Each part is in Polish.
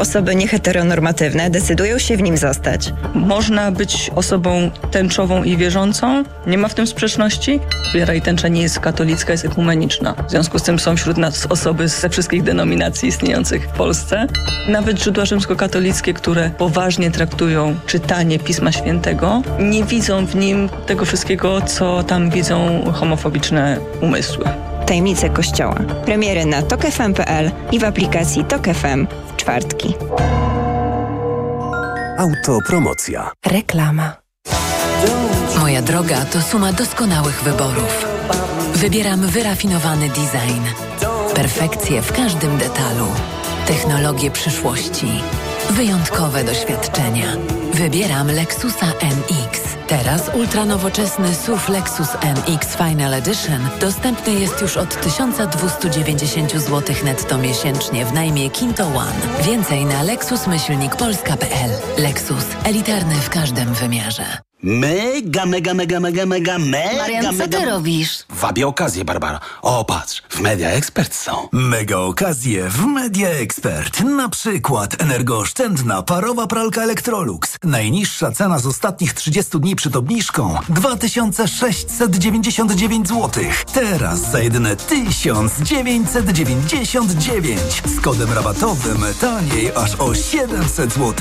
Osoby nieheteronormatywne decydują się w nim zostać. Można być osobą tęczową i wierzącą, nie ma w tym sprzeczności. Wiara i tęcza nie jest katolicka, jest ekumeniczna. W związku z tym są wśród nas osoby ze wszystkich denominacji istniejących w Polsce. Nawet źródła rzymskokatolickie, które poważnie traktują czytanie Pisma Świętego, nie widzą w nim tego wszystkiego, co tam widzą homofobiczne umysły. Tajemnice Kościoła. Premiery na tokfm.pl i w aplikacji Tok FM w czwartki. Autopromocja. Reklama. Moja droga to suma doskonałych wyborów. Wybieram wyrafinowany design. Perfekcję w każdym detalu. Technologie przyszłości. Wyjątkowe doświadczenia. Wybieram Lexusa NX. Teraz ultranowoczesny SUV Lexus NX Final Edition dostępny jest już od 1290 zł netto miesięcznie w najmie Kinto One. Więcej na lexus-polska.pl. Lexus. Elitarny w każdym wymiarze. Mega. Marian, co ty robisz? Wabię okazję, Barbara. O, patrz, w Media Expert są. Mega okazje w Media Expert. Na przykład energooszczędna parowa pralka Electrolux. Najniższa cena z ostatnich 30 dni przed obniżką 2699 zł. Teraz za jedyne 1999. Z kodem rabatowym taniej aż o 700 zł.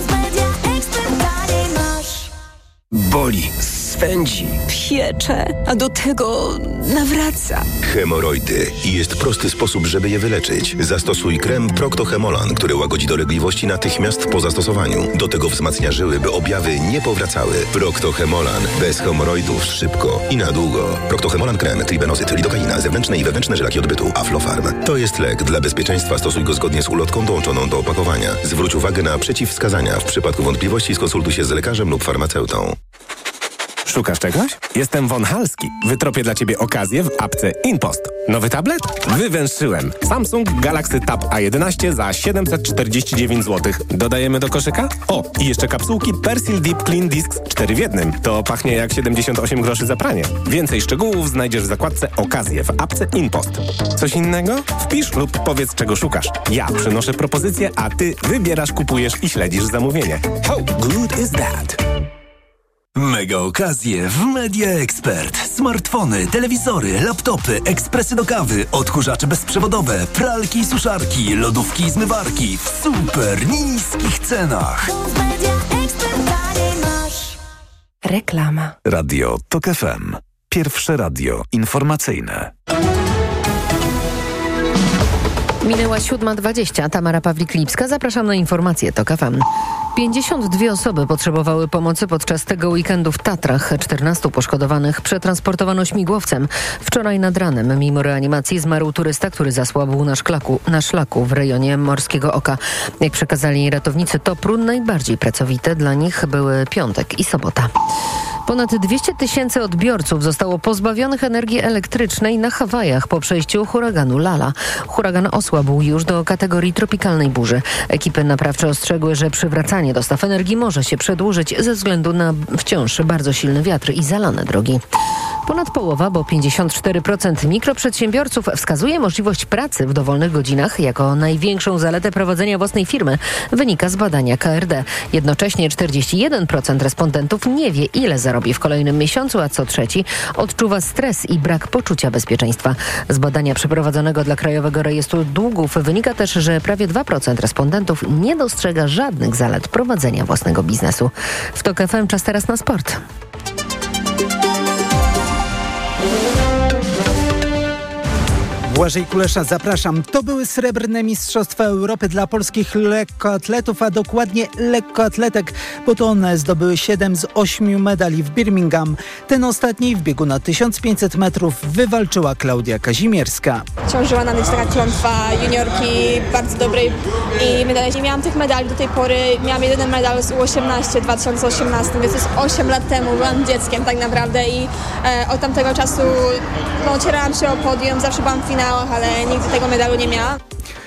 Boli, swędzi, Piecze, a do tego nawraca. Hemoroidy. I jest prosty sposób, żeby je wyleczyć. Zastosuj krem Procto-Hemolan, który łagodzi dolegliwości natychmiast po zastosowaniu. Do tego wzmacnia żyły, by objawy nie powracały. Procto-Hemolan. Bez hemoroidów szybko i na długo. Procto-Hemolan krem, tribenozyt, lidokaina, zewnętrzne i wewnętrzne żelaki odbytu, Aflofarm. To jest lek. Dla bezpieczeństwa stosuj go zgodnie z ulotką dołączoną do opakowania. Zwróć uwagę na przeciwwskazania. W przypadku wątpliwości skonsultuj się z lekarzem lub farmaceutą. Szukasz czegoś? Jestem Von Halski. Wytropię dla Ciebie okazję w apce InPost. Nowy tablet? Wywęszyłem. Samsung Galaxy Tab A11 za 749 zł. Dodajemy do koszyka? O, i jeszcze kapsułki Persil Deep Clean Discs 4 w 1. To pachnie jak 78 groszy za pranie. Więcej szczegółów znajdziesz w zakładce okazje w apce InPost. Coś innego? Wpisz lub powiedz, czego szukasz. Ja przynoszę propozycję, a Ty wybierasz, kupujesz i śledzisz zamówienie. How good is that? Mega okazje w Media Expert. Smartfony, telewizory, laptopy, ekspresy do kawy, odkurzacze bezprzewodowe, pralki i suszarki, lodówki i zmywarki w super niskich cenach. Reklama. Radio Tok FM. Pierwsze radio informacyjne. Minęła 7:20. Tamara Pawlik-Lipska. Zapraszam na informacje TOK FM. 52 osoby potrzebowały pomocy podczas tego weekendu w Tatrach. 14 poszkodowanych przetransportowano śmigłowcem. Wczoraj nad ranem mimo reanimacji zmarł turysta, który zasłabł na szlaku w rejonie Morskiego Oka. Jak przekazali ratownicy Topru, najbardziej pracowite dla nich były piątek i sobota. Ponad 200 000 odbiorców zostało pozbawionych energii elektrycznej na Hawajach po przejściu huraganu Lala. Huragan osłabł już do kategorii tropikalnej burzy. Ekipy naprawcze ostrzegły, że przywracanie dostaw energii może się przedłużyć ze względu na wciąż bardzo silny wiatr i zalane drogi. Ponad połowa, bo 54% mikroprzedsiębiorców wskazuje możliwość pracy w dowolnych godzinach jako największą zaletę prowadzenia własnej firmy, wynika z badania KRD. Jednocześnie 41% respondentów nie wie, ile zarobi w kolejnym miesiącu, a co trzeci odczuwa stres i brak poczucia bezpieczeństwa. Z badania przeprowadzonego dla Krajowego Rejestru Długów wynika też, że prawie 2% respondentów nie dostrzega żadnych zalet prowadzenia własnego biznesu. W TOK FM czas teraz na sport. Błażej Kulesza, zapraszam. To były srebrne Mistrzostwa Europy dla polskich lekkoatletów, a dokładnie lekkoatletek, bo to one zdobyły 7 z 8 medali w Birmingham. Ten ostatni w biegu na 1500 metrów wywalczyła Klaudia Kazimierska. Ciążyła na mnie taka klątwa juniorki bardzo dobrej i medali. Nie miałam tych medali do tej pory. Miałam jedyny medal z U18 w 2018, więc to jest 8 lat temu. Byłam dzieckiem tak naprawdę i od tamtego czasu ocierałam się o podium, zawsze byłam w finałach, ale nigdy tego medalu nie miałam.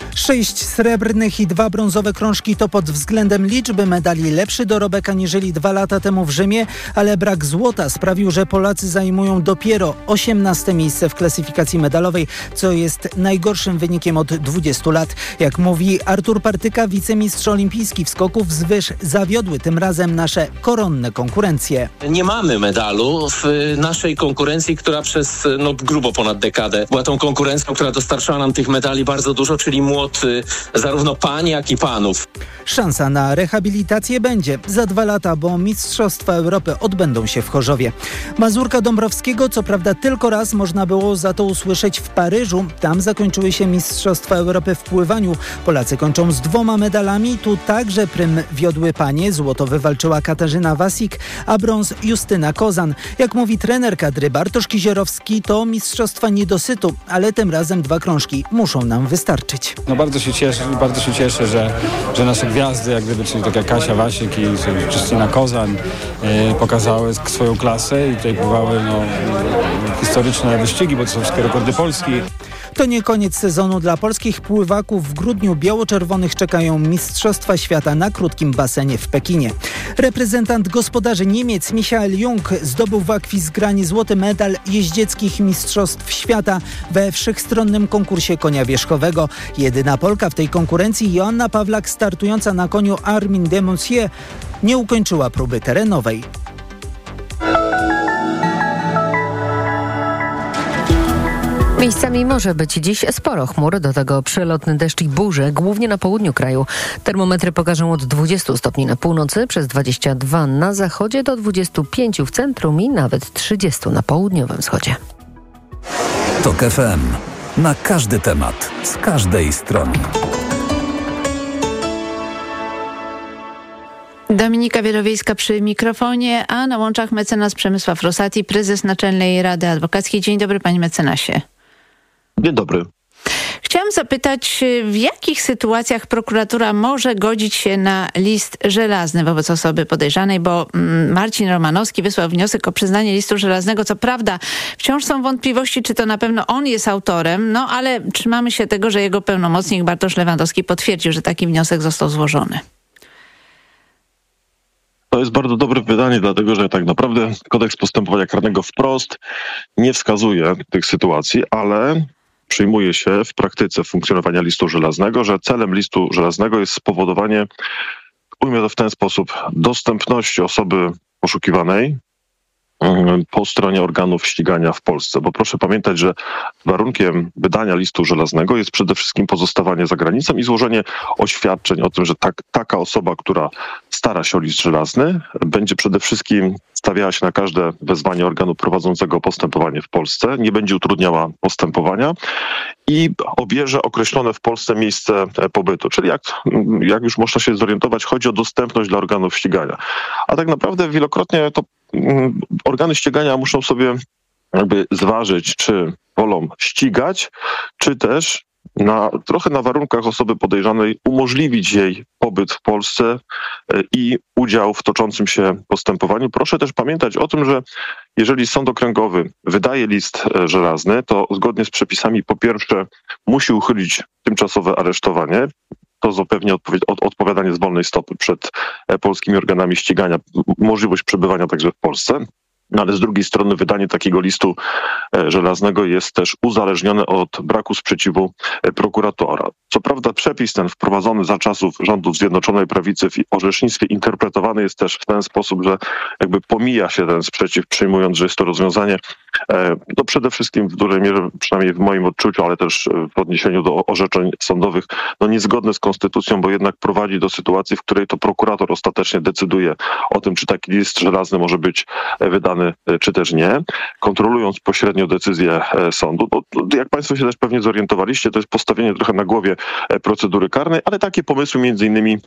6 srebrnych i 2 brązowe krążki to pod względem liczby medali lepszy dorobek aniżeli 2 lata temu w Rzymie, ale brak złota sprawił, że Polacy zajmują dopiero 18 miejsce w klasyfikacji medalowej, co jest najgorszym wynikiem od 20 lat. Jak mówi Artur Partyka, wicemistrz olimpijski w skoku wzwyż, zawiodły tym razem nasze koronne konkurencje. Nie mamy medalu w naszej konkurencji, która przez grubo ponad dekadę była tą konkurencją, która dostarczała nam tych medali bardzo dużo, czyli młot zarówno pań, jak i panów. Szansa na rehabilitację będzie za 2 lata, bo Mistrzostwa Europy odbędą się w Chorzowie. Mazurka Dąbrowskiego, co prawda tylko raz można było za to usłyszeć w Paryżu. Tam zakończyły się Mistrzostwa Europy w pływaniu. Polacy kończą z 2 medalami. Tu także prym wiodły panie. Złoto wywalczyła Katarzyna Wasik, a brąz Justyna Kozan. Jak mówi trener kadry Bartosz Kizierowski, to mistrzostwa niedosytu, ale tym razem 2 krążki muszą nam wystarczyć. Bardzo się cieszę, że nasze gwiazdy, jak gdyby, czyli taka Kasia Wasik i Justyna Kozan pokazały swoją klasę i tutaj pływały historyczne wyścigi, bo to są wszystkie rekordy Polski. To nie koniec sezonu dla polskich pływaków. W grudniu biało-czerwonych czekają Mistrzostwa Świata na krótkim basenie w Pekinie. Reprezentant gospodarzy Niemiec Michael Jung zdobył w akwizgrani złoty medal jeździeckich Mistrzostw Świata we wszechstronnym konkursie konia wierzchowego. Jedyna Polka w tej konkurencji, Joanna Pawlak, startująca na koniu Armin de Monsieur, nie ukończyła próby terenowej. Miejscami może być dziś sporo chmur, do tego przelotny deszcz i burze, głównie na południu kraju. Termometry pokażą od 20 stopni na północy, przez 22 na zachodzie, do 25 w centrum i nawet 30 na południowym wschodzie. TOK FM. Na każdy temat, z każdej strony. Dominika Wielowiejska przy mikrofonie, a na łączach mecenas Przemysław Rosati, prezes Naczelnej Rady Adwokackiej. Dzień dobry, panie mecenasie. Dzień dobry. Chciałam zapytać, w jakich sytuacjach prokuratura może godzić się na list żelazny wobec osoby podejrzanej, bo Marcin Romanowski wysłał wniosek o przyznanie listu żelaznego. Co prawda wciąż są wątpliwości, czy to na pewno on jest autorem, ale trzymamy się tego, że jego pełnomocnik Bartosz Lewandowski potwierdził, że taki wniosek został złożony. To jest bardzo dobre pytanie, dlatego że tak naprawdę kodeks postępowania karnego wprost nie wskazuje tych sytuacji, ale przyjmuje się w praktyce funkcjonowania listu żelaznego, że celem listu żelaznego jest spowodowanie, ujmę to w ten sposób, dostępności osoby poszukiwanej po stronie organów ścigania w Polsce. Bo proszę pamiętać, że warunkiem wydania listu żelaznego jest przede wszystkim pozostawanie za granicą i złożenie oświadczeń o tym, że taka osoba, która stara się o list żelazny, będzie przede wszystkim stawiała się na każde wezwanie organu prowadzącego postępowanie w Polsce, nie będzie utrudniała postępowania i obierze określone w Polsce miejsce pobytu. Czyli jak już można się zorientować, chodzi o dostępność dla organów ścigania. A tak naprawdę wielokrotnie to organy ścigania muszą sobie zważyć, czy wolą ścigać, czy też trochę na warunkach osoby podejrzanej umożliwić jej pobyt w Polsce i udział w toczącym się postępowaniu. Proszę też pamiętać o tym, że jeżeli sąd okręgowy wydaje list żelazny, to zgodnie z przepisami po pierwsze musi uchylić tymczasowe aresztowanie. To zapewnia odpowiadanie z wolnej stopy przed polskimi organami ścigania, możliwość przebywania także w Polsce. No ale z drugiej strony wydanie takiego listu żelaznego jest też uzależnione od braku sprzeciwu prokuratora. Co prawda przepis ten wprowadzony za czasów rządów Zjednoczonej Prawicy w orzecznictwie interpretowany jest też w ten sposób, że pomija się ten sprzeciw, przyjmując, że jest to rozwiązanie przede wszystkim w dużej mierze, przynajmniej w moim odczuciu, ale też w odniesieniu do orzeczeń sądowych, niezgodne z konstytucją, bo jednak prowadzi do sytuacji, w której to prokurator ostatecznie decyduje o tym, czy taki list żelazny może być wydany, czy też nie, kontrolując pośrednio decyzję sądu. Jak państwo się też pewnie zorientowaliście, to jest postawienie trochę na głowie procedury karnej, ale takie pomysły między innymi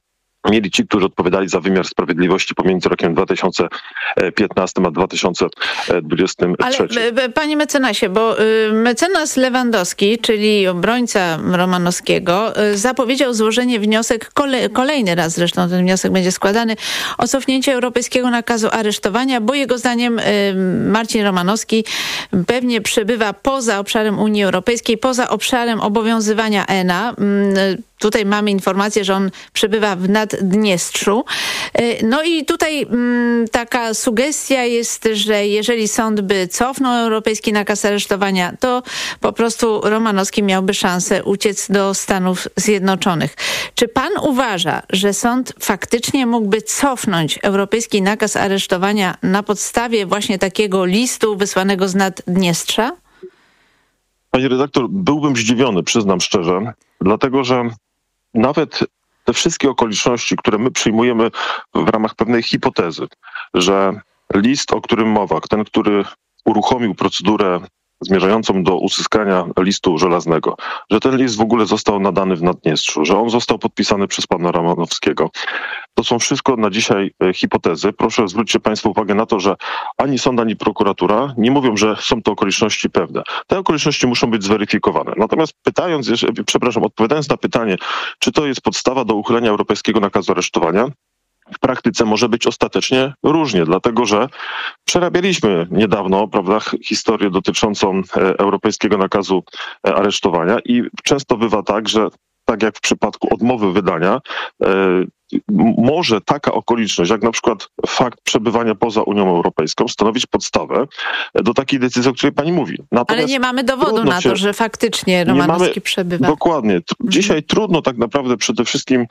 mieli ci, którzy odpowiadali za wymiar sprawiedliwości pomiędzy rokiem 2015 a 2023. Ale panie mecenasie, bo mecenas Lewandowski, czyli obrońca Romanowskiego, zapowiedział złożenie wniosek, kolejny raz zresztą ten wniosek będzie składany, o cofnięcie europejskiego nakazu aresztowania, bo jego zdaniem Marcin Romanowski pewnie przebywa poza obszarem Unii Europejskiej, poza obszarem obowiązywania ENA. Tutaj mamy informację, że on przebywa w Naddniestrzu. No i tutaj taka sugestia jest, że jeżeli sąd by cofnął europejski nakaz aresztowania, to po prostu Romanowski miałby szansę uciec do Stanów Zjednoczonych. Czy pan uważa, że sąd faktycznie mógłby cofnąć europejski nakaz aresztowania na podstawie właśnie takiego listu wysłanego z Naddniestrza? Pani redaktor, byłbym zdziwiony, przyznam szczerze, dlatego że nawet te wszystkie okoliczności, które my przyjmujemy w ramach pewnej hipotezy, że list, o którym mowa, ten, który uruchomił procedurę zmierzającą do uzyskania listu żelaznego, że ten list w ogóle został nadany w Naddniestrzu, że on został podpisany przez pana Romanowskiego. To są wszystko na dzisiaj hipotezy. Proszę zwróćcie państwo uwagę na to, że ani sąd, ani prokuratura nie mówią, że są to okoliczności pewne. Te okoliczności muszą być zweryfikowane. Natomiast odpowiadając na pytanie, czy to jest podstawa do uchylenia europejskiego nakazu aresztowania, w praktyce może być ostatecznie różnie, dlatego że przerabialiśmy niedawno, prawda, historię dotyczącą europejskiego nakazu aresztowania i często bywa tak, że tak jak w przypadku odmowy wydania, może taka okoliczność, jak na przykład fakt przebywania poza Unią Europejską, stanowić podstawę do takiej decyzji, o której pani mówi. Natomiast ale nie mamy dowodu na to, że faktycznie Romanowski przebywa. Dokładnie. Dzisiaj trudno tak naprawdę przede wszystkim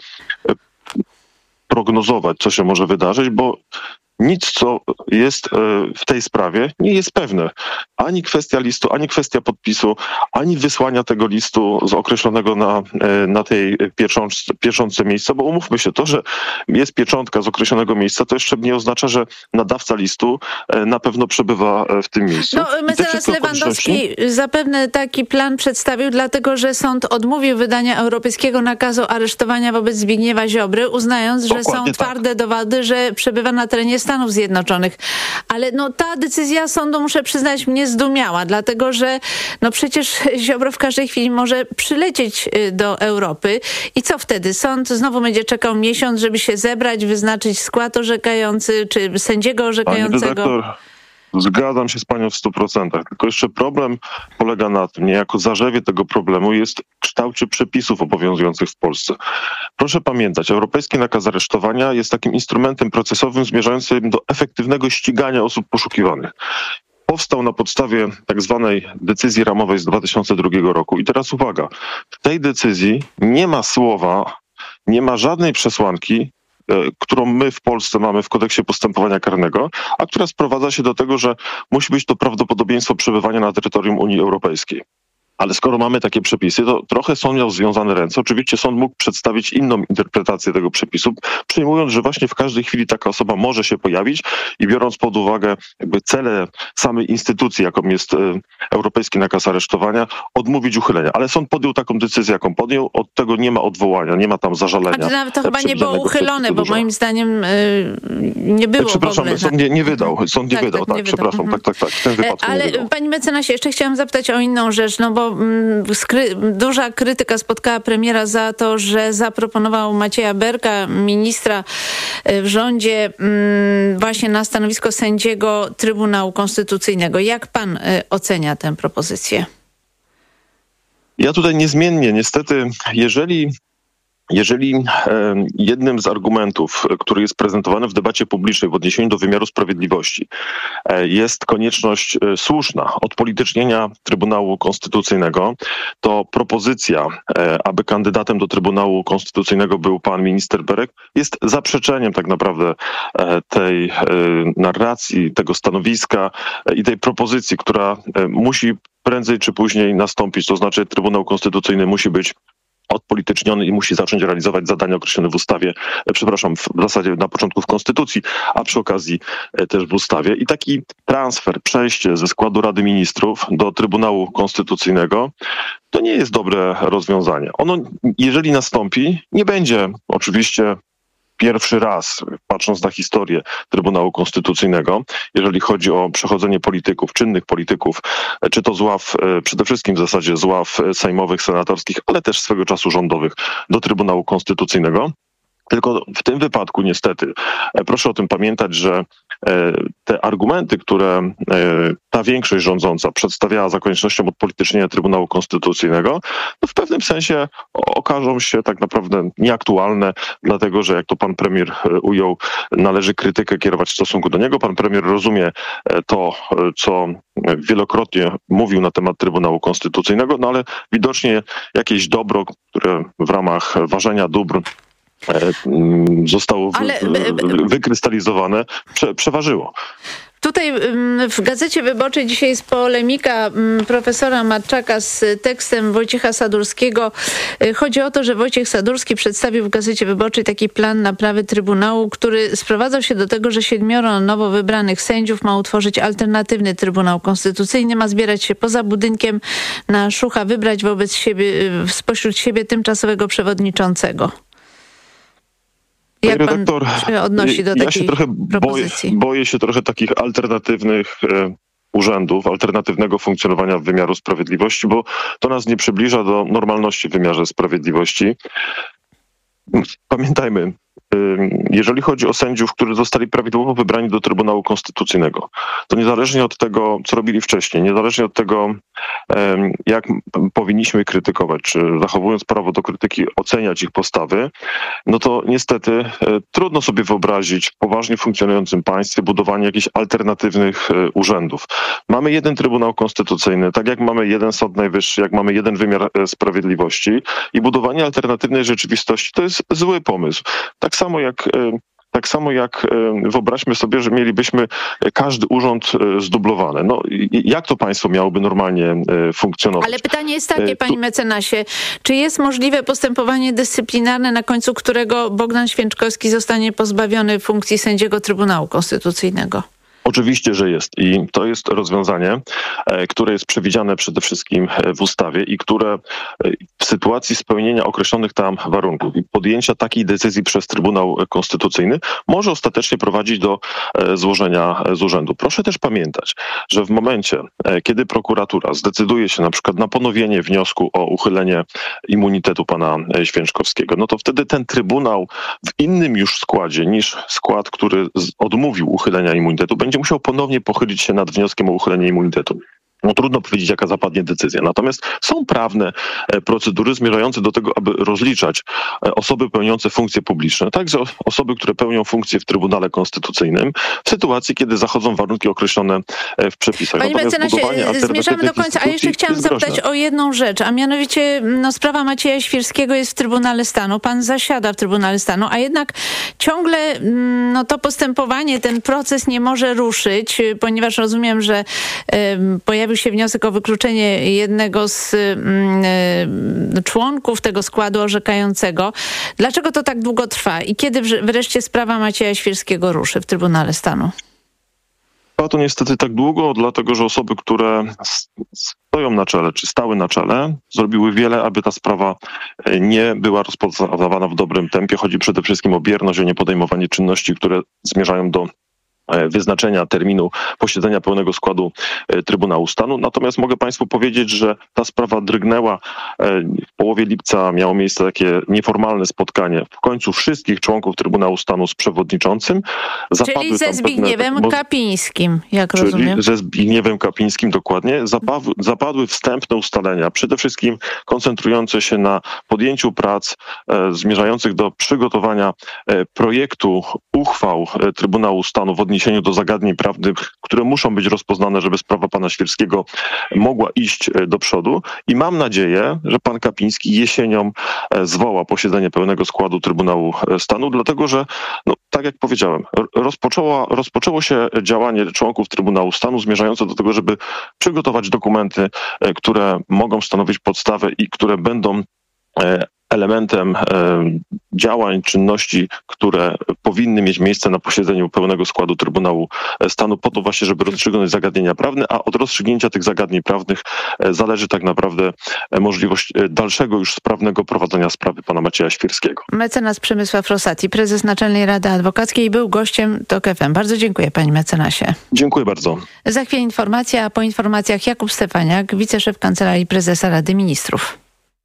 prognozować, co się może wydarzyć, bo nic, co jest w tej sprawie, nie jest pewne. Ani kwestia listu, ani kwestia podpisu, ani wysłania tego listu z określonego na tej pieczątce miejsca, bo umówmy się, to, że jest pieczątka z określonego miejsca, to jeszcze nie oznacza, że nadawca listu na pewno przebywa w tym miejscu. No, mecenas Lewandowski zapewne taki plan przedstawił, dlatego że sąd odmówił wydania europejskiego nakazu aresztowania wobec Zbigniewa Ziobry, uznając, że są twarde dowody, że przebywa na terenie Stanów Zjednoczonych. Ale ta decyzja sądu, muszę przyznać, mnie zdumiała, dlatego że przecież Ziobro w każdej chwili może przylecieć do Europy. I co wtedy? Sąd znowu będzie czekał miesiąc, żeby się zebrać, wyznaczyć skład orzekający, czy sędziego orzekającego? Zgadzam się z panią w 100%. Tylko jeszcze problem polega na tym, niejako zarzewie tego problemu jest w kształcie przepisów obowiązujących w Polsce. Proszę pamiętać, europejski nakaz aresztowania jest takim instrumentem procesowym zmierzającym do efektywnego ścigania osób poszukiwanych. Powstał na podstawie tak zwanej decyzji ramowej z 2002 roku. I teraz uwaga, w tej decyzji nie ma słowa, nie ma żadnej przesłanki, którą my w Polsce mamy w kodeksie postępowania karnego, a która sprowadza się do tego, że musi być to prawdopodobieństwo przebywania na terytorium Unii Europejskiej. Ale skoro mamy takie przepisy, to trochę sąd miał związane ręce. Oczywiście sąd mógł przedstawić inną interpretację tego przepisu, przyjmując, że właśnie w każdej chwili taka osoba może się pojawić i biorąc pod uwagę cele samej instytucji, jaką jest europejski nakaz aresztowania, odmówić uchylenia. Ale sąd podjął taką decyzję, jaką podjął. Od tego nie ma odwołania, nie ma tam zażalenia. A to chyba nie było uchylone, bo moim zdaniem nie było przepraszam, w ogóle. Sąd nie wydał. Sąd nie wydał, tak, przepraszam. Tak. W tym wypadku ale nie wydał. Pani mecenasie, jeszcze chciałam zapytać o inną rzecz, bo duża krytyka spotkała premiera za to, że zaproponował Macieja Berka, ministra w rządzie, właśnie na stanowisko sędziego Trybunału Konstytucyjnego. Jak pan ocenia tę propozycję? Ja tutaj niezmiennie, niestety, jeżeli jednym z argumentów, który jest prezentowany w debacie publicznej w odniesieniu do wymiaru sprawiedliwości, jest konieczność słuszna odpolitycznienia Trybunału Konstytucyjnego, to propozycja, aby kandydatem do Trybunału Konstytucyjnego był pan minister Berek, jest zaprzeczeniem tak naprawdę tej narracji, tego stanowiska i tej propozycji, która musi prędzej czy później nastąpić. To znaczy Trybunał Konstytucyjny musi być odpolityczniony i musi zacząć realizować zadania określone w ustawie, w zasadzie na początku w Konstytucji, a przy okazji też w ustawie. I taki transfer, przejście ze składu Rady Ministrów do Trybunału Konstytucyjnego to nie jest dobre rozwiązanie. Ono, jeżeli nastąpi, nie będzie oczywiście pierwszy raz, patrząc na historię Trybunału Konstytucyjnego, jeżeli chodzi o przechodzenie polityków, czynnych polityków, czy to z ław, przede wszystkim w zasadzie z ław sejmowych, senatorskich, ale też swego czasu rządowych do Trybunału Konstytucyjnego. Tylko w tym wypadku niestety proszę o tym pamiętać, że te argumenty, które ta większość rządząca przedstawiała za koniecznością odpolitycznienia Trybunału Konstytucyjnego, no w pewnym sensie okażą się tak naprawdę nieaktualne, dlatego że jak to pan premier ujął, należy krytykę kierować w stosunku do niego. Pan premier rozumie to, co wielokrotnie mówił na temat Trybunału Konstytucyjnego, no ale widocznie jakieś dobro, które w ramach ważenia dóbr zostało wykrystalizowane, przeważyło. Tutaj w Gazecie Wyborczej dzisiaj jest polemika profesora Marczaka z tekstem Wojciecha Sadurskiego. Chodzi o to, że Wojciech Sadurski przedstawił w Gazecie Wyborczej taki plan naprawy Trybunału, który sprowadzał się do tego, że 7 nowo wybranych sędziów ma utworzyć alternatywny Trybunał Konstytucyjny, ma zbierać się poza budynkiem na Szucha, wybrać spośród siebie tymczasowego przewodniczącego. Jak pan się odnosi do takiej propozycji? Boję się trochę takich alternatywnych urzędów, alternatywnego funkcjonowania wymiaru sprawiedliwości, bo to nas nie przybliża do normalności w wymiarze sprawiedliwości. Pamiętajmy, jeżeli chodzi o sędziów, którzy zostali prawidłowo wybrani do Trybunału Konstytucyjnego, to niezależnie od tego, co robili wcześniej, niezależnie od tego, jak powinniśmy krytykować, czy zachowując prawo do krytyki oceniać ich postawy, no to niestety trudno sobie wyobrazić w poważnie funkcjonującym państwie budowanie jakichś alternatywnych urzędów. Mamy jeden Trybunał Konstytucyjny, tak jak mamy jeden Sąd Najwyższy, jak mamy jeden wymiar sprawiedliwości i budowanie alternatywnej rzeczywistości to jest zły pomysł. Tak samo jak wyobraźmy sobie, że mielibyśmy każdy urząd zdublowany. No, jak to państwo miałoby normalnie funkcjonować? Ale pytanie jest takie, panie mecenasie, czy jest możliwe postępowanie dyscyplinarne, na końcu którego Bogdan Święczkowski zostanie pozbawiony funkcji sędziego Trybunału Konstytucyjnego? Oczywiście, że jest i to jest rozwiązanie, które jest przewidziane przede wszystkim w ustawie i które w sytuacji spełnienia określonych tam warunków i podjęcia takiej decyzji przez Trybunał Konstytucyjny może ostatecznie prowadzić do złożenia z urzędu. Proszę też pamiętać, że w momencie, kiedy prokuratura zdecyduje się na przykład na ponowienie wniosku o uchylenie immunitetu pana Święczkowskiego, no to wtedy ten Trybunał w innym już składzie niż skład, który odmówił uchylenia immunitetu, będzie musiał ponownie pochylić się nad wnioskiem o uchylenie immunitetu. No trudno powiedzieć, jaka zapadnie decyzja. Natomiast są prawne procedury zmierzające do tego, aby rozliczać osoby pełniące funkcje publiczne, także osoby, które pełnią funkcje w Trybunale Konstytucyjnym, w sytuacji, kiedy zachodzą warunki określone w przepisach. Panie mecenasie, zmierzamy do końca, a jeszcze chciałam zapytać o jedną rzecz, a mianowicie sprawa Macieja Świrskiego jest w Trybunale Stanu. Pan zasiada w Trybunale Stanu, a jednak ciągle to postępowanie, ten proces nie może ruszyć, ponieważ rozumiem, że pojawił się wniosek o wykluczenie jednego z członków tego składu orzekającego. Dlaczego to tak długo trwa i kiedy wreszcie sprawa Macieja Świrskiego ruszy w Trybunale Stanu? Trwa to niestety tak długo, dlatego że osoby, które stoją na czele, czy stały na czele, zrobiły wiele, aby ta sprawa nie była rozpoznawana w dobrym tempie. Chodzi przede wszystkim o bierność, o niepodejmowanie czynności, które zmierzają do wyznaczenia terminu posiedzenia pełnego składu Trybunału Stanu. Natomiast mogę państwu powiedzieć, że ta sprawa drgnęła. W połowie lipca miało miejsce takie nieformalne spotkanie w końcu wszystkich członków Trybunału Stanu z przewodniczącym. Czyli ze Zbigniewem Kapińskim, jak rozumiem. Ze Zbigniewem Kapińskim, dokładnie. Zapadły wstępne ustalenia, przede wszystkim koncentrujące się na podjęciu prac zmierzających do przygotowania projektu uchwał Trybunału Stanu w odniesieniu do zagadnień prawnych, które muszą być rozpoznane, żeby sprawa pana Świrskiego mogła iść do przodu. I mam nadzieję, że pan Kapiński jesienią zwoła posiedzenie pełnego składu Trybunału Stanu, dlatego że, tak jak powiedziałem, rozpoczęło się działanie członków Trybunału Stanu zmierzające do tego, żeby przygotować dokumenty, które mogą stanowić podstawę i które będą elementem działań, czynności, które powinny mieć miejsce na posiedzeniu pełnego składu Trybunału Stanu po to właśnie, żeby rozstrzygnąć zagadnienia prawne, a od rozstrzygnięcia tych zagadnień prawnych zależy tak naprawdę możliwość dalszego już sprawnego prowadzenia sprawy pana Macieja Świrskiego. Mecenas Przemysław Rosati, prezes Naczelnej Rady Adwokackiej, był gościem TOK FM. Bardzo dziękuję, panie mecenasie. Dziękuję bardzo. Za chwilę informacja, a po informacjach Jakub Stefaniak, wiceszef Kancelarii Prezesa Rady Ministrów.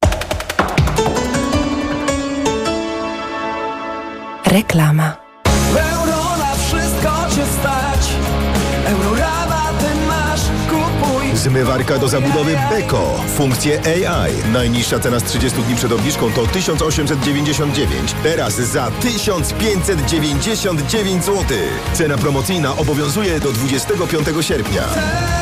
Reklama. Euro na wszystko cię stać. Eurorabaty masz, kupuj. Zmywarka do zabudowy Beko. Funkcje AI. Najniższa cena z 30 dni przed obniżką to 1899. Teraz za 1599 zł. Cena promocyjna obowiązuje do 25 sierpnia.